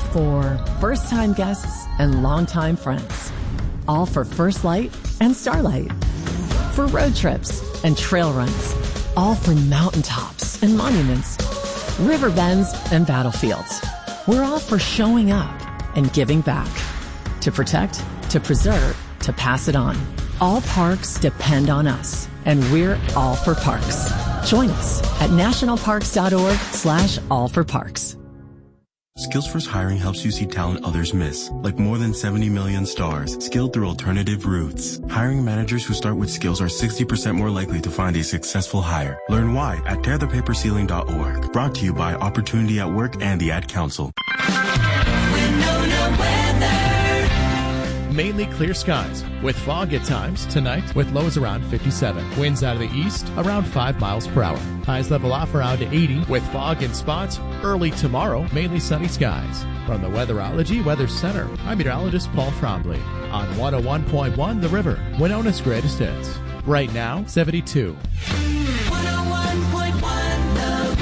for first-time guests and longtime friends. All for First Light and Starlight. For road trips and trail runs. All for mountaintops and monuments. River bends and battlefields. We're all for showing up and giving back. To protect, to preserve, to pass it on. All parks depend on us, and we're all for parks. Join us at nationalparks.org/allforparks. SkillsFirst Hiring helps you see talent others miss, like more than 70 million stars, skilled through alternative routes. Hiring managers who start with skills are 60% more likely to find a successful hire. Learn why at tearthepaperceiling.org. Brought to you by Opportunity at Work and the Ad Council. Mainly clear skies with fog at times tonight with lows around 57. Winds out of the east around 5 miles per hour. Highs level off around 80 with fog in spots. Early tomorrow, mainly sunny skies. From the Weatherology Weather Center, I'm meteorologist Paul Trombley on 101.1 The River, Winona's greatest hits. Right now, 72. 101.1 The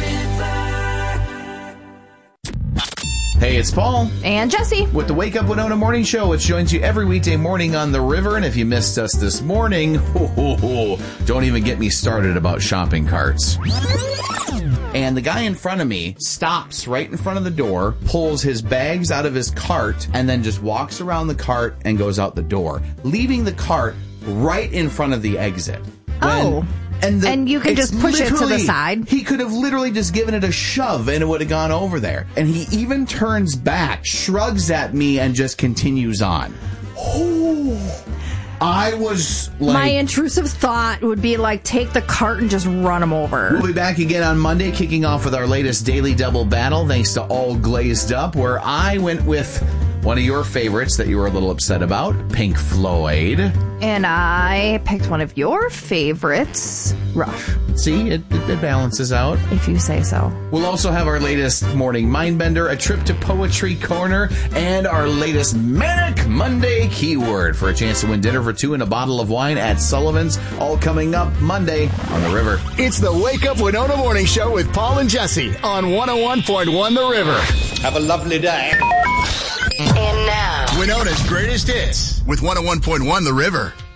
River. Hey, it's Paul. And Jesse. With the Wake Up Winona Morning Show, which joins you every weekday morning on the river. And if you missed us this morning, don't even get me started about shopping carts. And the guy in front of me stops right in front of the door, pulls his bags out of his cart, and then just walks around the cart and goes out the door, leaving the cart right in front of the exit. And you can just push it to the side. He could have literally just given it a shove and it would have gone over there. And he even turns back, shrugs at me, and just continues on. I was like... My intrusive thought would be like, take the cart and just run him over. We'll be back again on Monday, kicking off with our latest Daily Double Battle, thanks to All Glazed Up, where I went with one of your favorites that you were a little upset about, Pink Floyd. And I picked one of your favorites, Rush. See, it balances out. If you say so. We'll also have our latest Morning Mindbender, a trip to Poetry Corner, and our latest Manic Monday keyword for a chance to win dinner for two and a bottle of wine at Sullivan's, all coming up Monday on the River. It's the Wake Up Winona Morning Show with Paul and Jesse on 101.1 The River. Have a lovely day. And now, Winona's greatest hits with 101.1 The River.